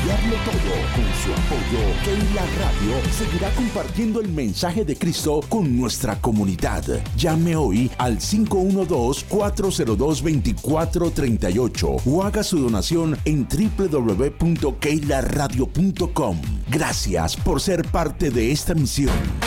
cambiarlo todo. Con su apoyo, Keila Radio seguirá compartiendo el mensaje de Cristo con nuestra comunidad. Llame hoy al 512-402-2438 o haga su donación en www.keilaradio.com. Gracias por ser parte de esta misión.